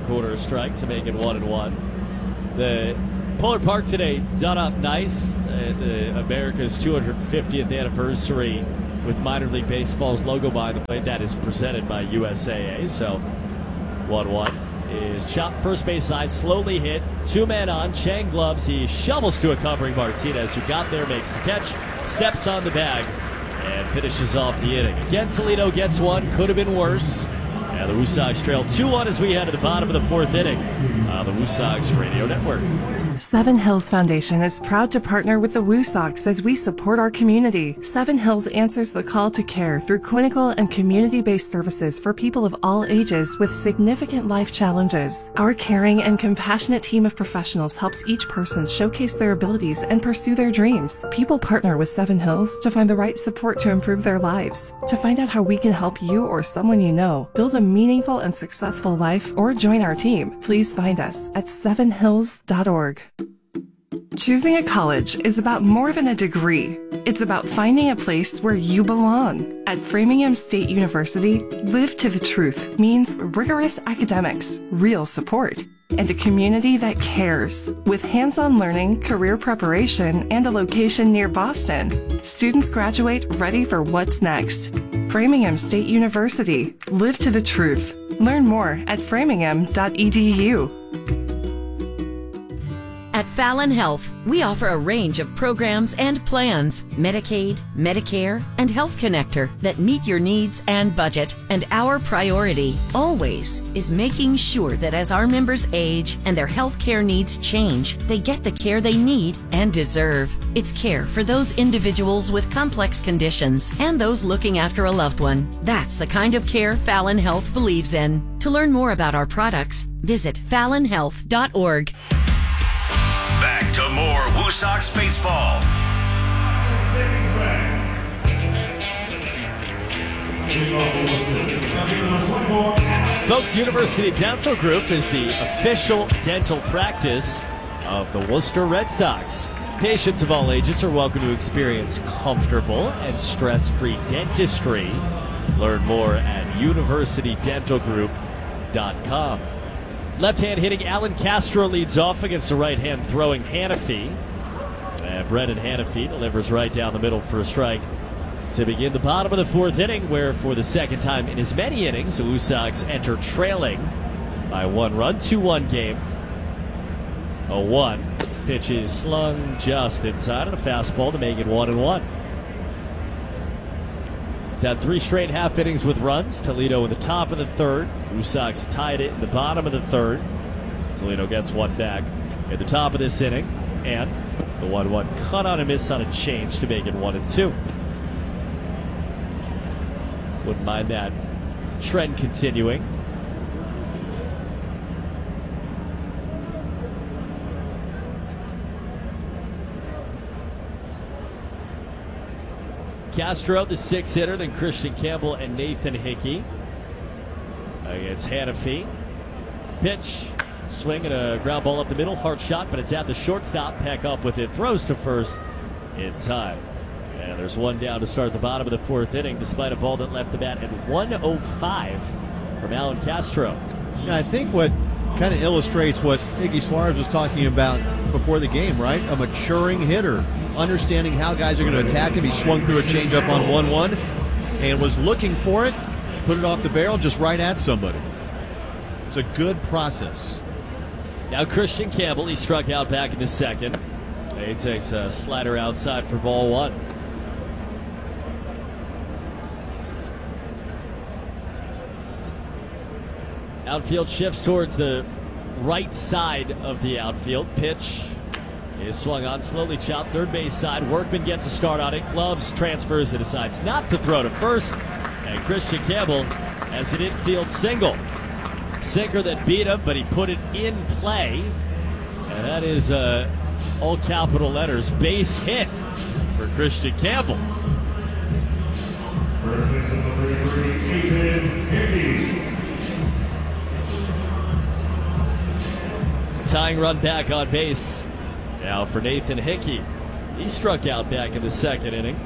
quarter strike to make it 1-1. The Polar Park today done up nice. America's 250th anniversary with minor league baseball's logo behind the plate. That is presented by USAA. So 1-1 is chopped first base side, slowly hit, 2-man on. Chang gloves. He shovels to a covering Martinez, who got there, makes the catch, steps on the bag, and finishes off the inning. Again, Toledo gets one. Could have been worse. And the Woo Sox trail 2-1 as we head to the bottom of the fourth inning on the Woo Sox Radio Network. Seven Hills Foundation is proud to partner with the Woo Sox as we support our community. Seven Hills answers the call to care through clinical and community-based services for people of all ages with significant life challenges. Our caring and compassionate team of professionals helps each person showcase their abilities and pursue their dreams. People partner with Seven Hills to find the right support to improve their lives. To find out how we can help you or someone you know build a meaningful and successful life or join our team, please find us at sevenhills.org. Choosing a college is about more than a degree. It's about finding a place where you belong. At Framingham State University, Live to the Truth means rigorous academics, real support, and a community that cares. With hands-on learning, career preparation, and a location near Boston, students graduate ready for what's next. Framingham State University, Live to the Truth. Learn more at framingham.edu. At Fallon Health, we offer a range of programs and plans, Medicaid, Medicare, and Health Connector that meet your needs and budget. And our priority, always, is making sure that as our members age and their health care needs change, they get the care they need and deserve. It's care for those individuals with complex conditions and those looking after a loved one. That's the kind of care Fallon Health believes in. To learn more about our products, visit fallonhealth.org. Back to more Woo Sox baseball. Folks, University Dental Group is the official dental practice of the Worcester Red Sox. Patients of all ages are welcome to experience comfortable and stress-free dentistry. Learn more at universitydentalgroup.com. Left-hand hitting Alan Castro leads off against the right-hand throwing Hannafy. And Brendan Hannafy delivers right down the middle for a strike to begin the bottom of the fourth inning, where for the second time in as many innings, the Woo Sox enter trailing by 1 run. 2-1 game. 0-1. Pitch is slung just inside of a fastball to make it 1-1. We've had 3 straight half innings with runs. Toledo in the top of the third. Woo Sox tied it in the bottom of the third. Toledo gets one back at the top of this inning. And the 1-1 cut on a miss on a change to make it 1-2. Wouldn't mind that trend continuing. Castro, the 6-hitter, then Christian Campbell and Nathan Hickey against Hannafy. Pitch, swing and a ground ball up the middle, hard shot, but it's at the shortstop. Peck up with it, throws to first in time. And there's one down to start the bottom of the fourth inning, despite a ball that left the bat at 105 from Alan Castro. Yeah, I think what kind of illustrates what Iggy Suarez was talking about before the game, right? A maturing hitter, understanding how guys are going to attack him. He swung through a changeup on 1-1 and was looking for it, put it off the barrel just right at somebody. It's a good process. Now Christian Campbell, he struck out back in the second. He takes a slider outside for ball 1. Outfield shifts towards the right side of the outfield. Pitch is swung on, slowly chopped, third base side. Workman gets a start on it. Gloves transfers and decides not to throw to first. And Christian Campbell has an infield single. Sinker that beat him, but he put it in play. And that is all capital letters, base hit for Christian Campbell. Tying run back on base now for Nathan Hickey. He struck out back in the second inning.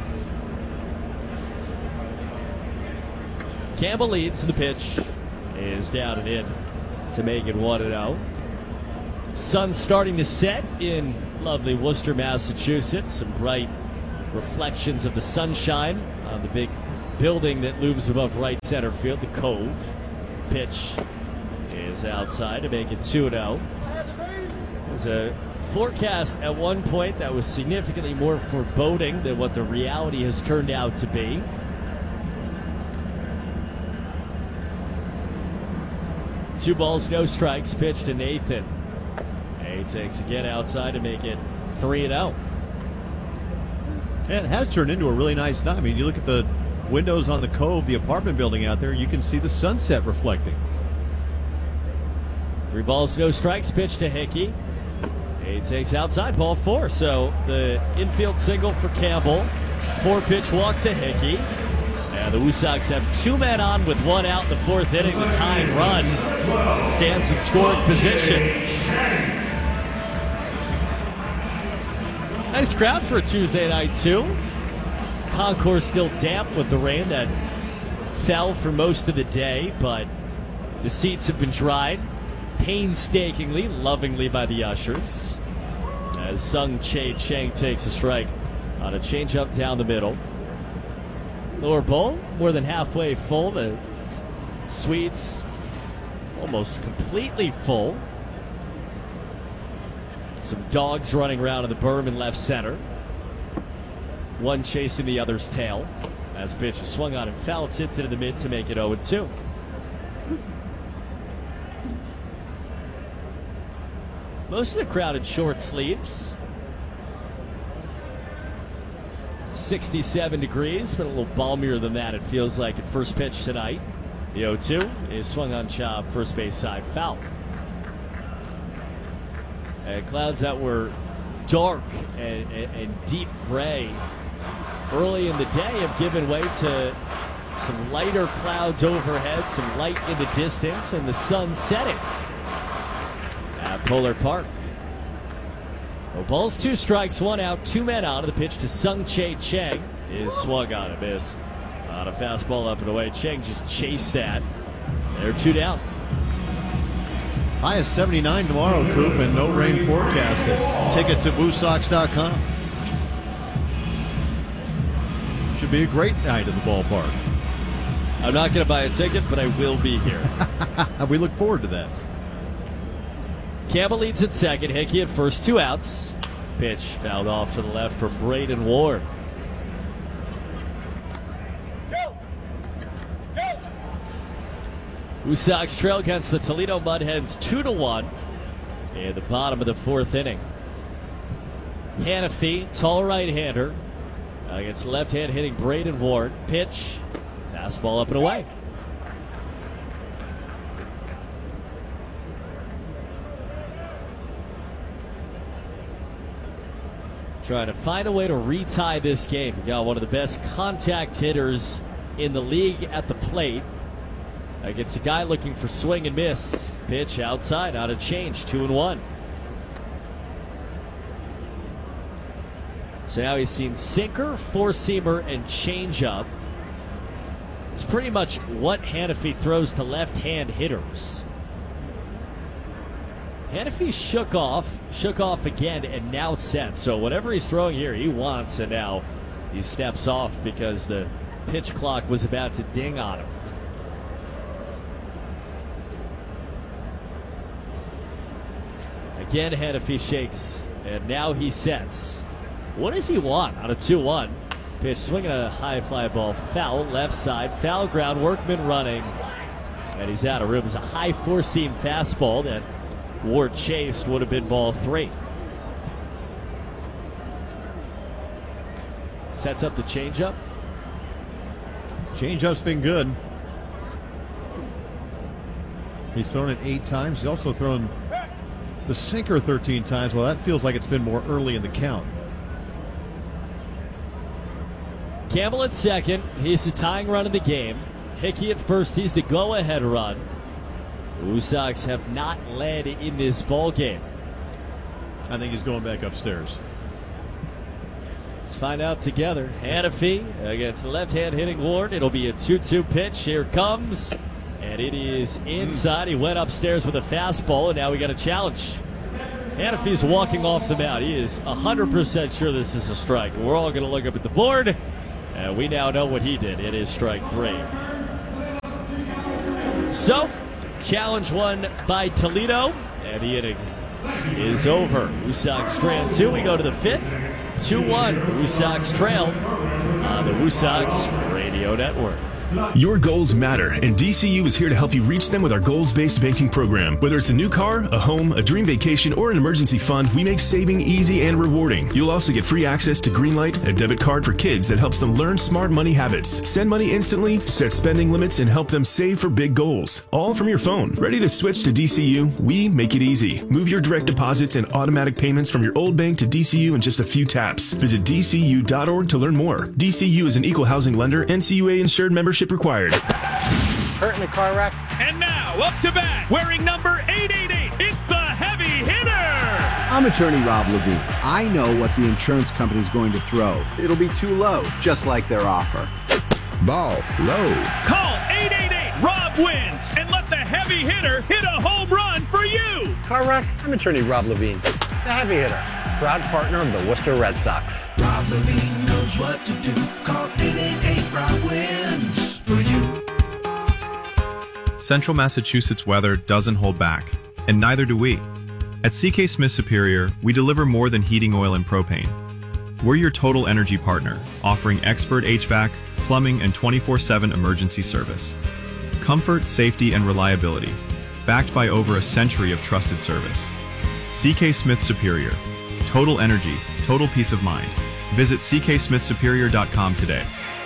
Campbell leads, and the pitch is down and in. to make it 1-0. Sun starting to set in lovely Worcester, Massachusetts. Some bright reflections of the sunshine on the big building that looms above right center field, the Cove. Pitch is outside to make it 2-0. There's a forecast at one point that was significantly more foreboding than what the reality has turned out to be. Two balls, no strikes. Pitch to Nathan. He takes again outside to make it 3-0. And it has turned into a really nice night. I mean, you look at the windows on the Cove, the apartment building out there, you can see the sunset reflecting. 3 balls, no strikes. Pitch to Hickey. He takes outside, ball 4. So the infield single for Campbell. 4-pitch walk to Hickey. And the Woo Sox have 2 men on with 1 out in the 4th inning. The tying run stands in scoring position. Nice crowd for a Tuesday night, too. Concourse still damp with the rain that fell for most of the day, but the seats have been dried painstakingly, lovingly by the ushers. As Sung Chae Chang takes a strike on a changeup down the middle. Lower bowl, more than halfway full. The suites almost completely full. Some dogs running around in the berm in left center. One chasing the other's tail. As pitch is swung on and foul tipped into the mid to make it 0-2. Most of the crowd in short sleeves. 67 degrees, but a little balmier than that, it feels like, at first pitch tonight. The 0-2 is swung on chop, first base side, foul. And clouds that were dark and deep gray early in the day have given way to some lighter clouds overhead, some light in the distance, and the sun setting at Polar Park. No balls, 2 strikes, 1 out, 2 men on. The pitch to Sung Chae Chang is swung on a miss. On a fastball up and away. Chang just chased that. They're 2 down. High of 79 tomorrow, Coop, and no rain forecasted. Tickets at WooSox.com. Should be a great night at the ballpark. I'm not going to buy a ticket, but I will be here. We look forward to that. Campbell leads at second. Hickey at first, 2 outs. Pitch fouled off to the left for Braden Ward. Woo Sox trail against the Toledo Mudhens 2-1 in the bottom of the 4th inning. Hannafy, tall right-hander, against left-hand hitting Braden Ward. Pitch, fastball up and away. Trying to find a way to retie this game. You got one of the best contact hitters in the league at the plate against a guy looking for swing and miss. Pitch outside, out of change, 2-1. So now he's seen sinker, 4-seamer, and changeup. It's pretty much what Hannafy throws to left-hand hitters. Hannafy shook off again, and now set. So whatever he's throwing here, he wants, and now he steps off because the pitch clock was about to ding on him. Again, Hannafy shakes, and now he sets. What does he want on a 2-1? Pitch swinging a high fly ball, foul, left side, foul ground, Workman running, and he's out of room. It's a high 4-seam fastball that Ward chased, would have been ball 3. Sets up the changeup. Changeup's been good. He's thrown it 8 times. He's also thrown the sinker 13 times. Well, that feels like it's been more early in the count. Campbell at second. He's the tying run of the game. Hickey at first. He's the go-ahead run. Woo Sox have not led in this ball game. I think he's going back upstairs. Let's find out together. Hannafy against the left-hand hitting Ward. It'll be a 2-2 pitch. Here comes And it is inside. He went upstairs with a fastball, and now we got a challenge. Hanafy's walking off the mound. He is 100% sure this is a strike. We're all going to look up at the board, and we now know what he did. It is strike 3. So, challenge won by Toledo, and the inning is over. Woo Sox trail 2. We go to the 5th. 2-1. The Woo Sox trail on the Woo Sox Radio Network. Your goals matter, and DCU is here to help you reach them with our goals-based banking program. Whether it's a new car, a home, a dream vacation, or an emergency fund, we make saving easy and rewarding. You'll also get free access to Greenlight, a debit card for kids that helps them learn smart money habits. Send money instantly, set spending limits, and help them save for big goals. All from your phone. Ready to switch to DCU? We make it easy. Move your direct deposits and automatic payments from your old bank to DCU in just a few taps. Visit DCU.org to learn more. DCU is an equal housing lender, NCUA insured membership required. Hurt in a car wreck? And now, up to bat, wearing number 888, it's the heavy hitter! I'm attorney Rob Levine. I know what the insurance company is going to throw. It'll be too low, just like their offer. Ball low. Call 888-ROB wins and let the heavy hitter hit a home run for you! Car wreck? I'm attorney Rob Levine, the heavy hitter, proud partner of the Worcester Red Sox. Rob Levine knows what to do. Call 888-ROB wins for you. Central Massachusetts weather doesn't hold back, and neither do we. At CK Smith Superior, we deliver more than heating oil and propane. We're your total energy partner, offering expert HVAC, plumbing, and 24/7 emergency service. Comfort, safety, and reliability, backed by over a century of trusted service. CK Smith Superior. Total energy, total peace of mind. Visit cksmithsuperior.com today.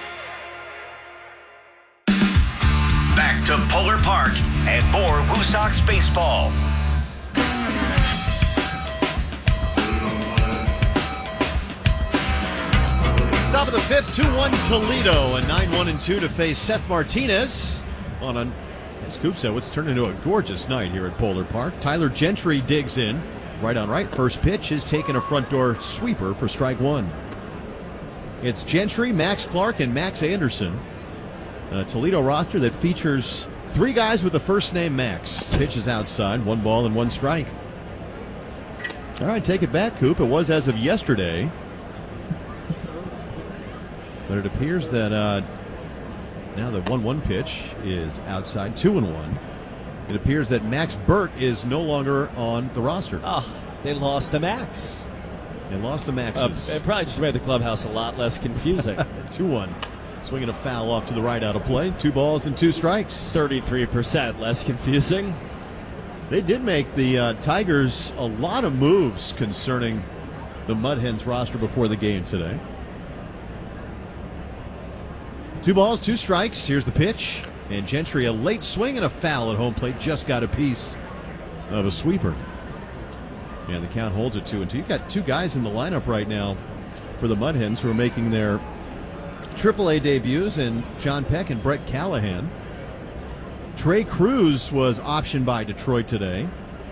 Back to Polar Park and more Woo Sox baseball. Top of the 5th, 2-1 Toledo, and 9-1-2 to face Seth Martinez on an, as Coop said, what's turned into a gorgeous night here at Polar Park. Tyler Gentry digs in, right on right. First pitch is taking a front door sweeper for strike 1. It's Gentry, Max Clark, and Max Anderson. A Toledo roster that features 3 guys with the first name Max. Pitch is outside, 1 ball and 1 strike. All right, take it back, Coop. It was as of yesterday. But it appears that now the 1-1 pitch is outside, 2-1. It appears that Max Burt is no longer on the roster. Oh, they lost the Max. They lost the Maxes. It probably just made the clubhouse a lot less confusing. 2-1. Swinging a foul off to the right out of play. 2 balls and 2 strikes. 33% less confusing. They did make the Tigers a lot of moves concerning the Mud Hens roster before the game today. 2 balls, 2 strikes. Here's the pitch. And Gentry, a late swing and a foul at home plate. Just got a piece of a sweeper. And the count holds at 2-2. You've got 2 guys in the lineup right now for the Mud Hens who are making their AAA debuts, and John Peck and Brett Callahan. Trey Cruz was optioned by Detroit today.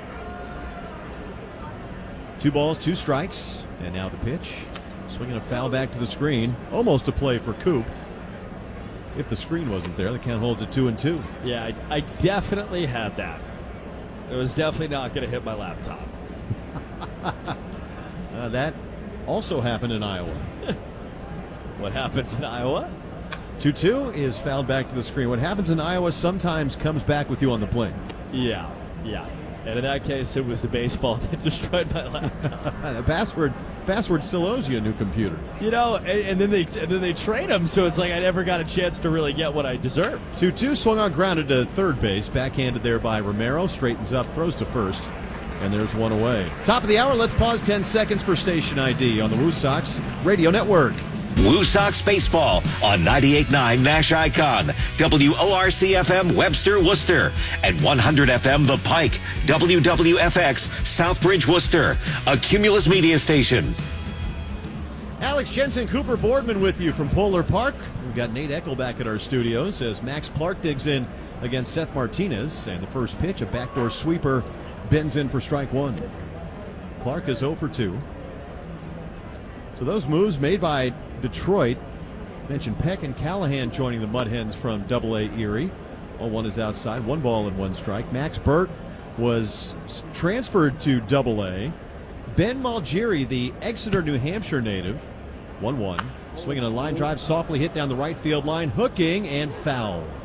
2 balls, 2 strikes. And now the pitch. Swinging a foul back to the screen. Almost a play for Coop. If the screen wasn't there, the count holds at 2-2. Yeah, I definitely had that. It was definitely not going to hit my laptop. That also happened in Iowa. What happens in Iowa? 2-2 is fouled back to the screen. What happens in Iowa sometimes comes back with you on the plane. Yeah. And in that case, it was the baseball that destroyed my laptop. The password still owes you a new computer. You know, and then they trade him, so it's like I never got a chance to really get what I deserved. 2-2, swung on, grounded to third base, backhanded there by Romero, straightens up, throws to first, and there's 1 away. Top of the hour, let's pause 10 seconds for station ID on the Woo Sox Radio Network. Woo Sox baseball on 98.9 Nash Icon, WORC-FM Webster, Worcester, and 100 FM The Pike, WWFX Southbridge, Worcester, a Cumulus media station. Alex Jensen, Cooper Boardman with you from Polar Park. We've got Nate Eckel back at our studios as Max Clark digs in against Seth Martinez, and the first pitch, a backdoor sweeper, bends in for strike 1. Clark is 0 for 2. So those moves made by Detroit, mentioned Peck and Callahan joining the Mud Hens from AA Erie. 1 is outside. 1 ball and 1 strike. Max Burt was transferred to Double-A. Ben Malgeri, the Exeter, New Hampshire native, 1-1. Swinging a line drive, softly hit down the right field line, hooking and foul.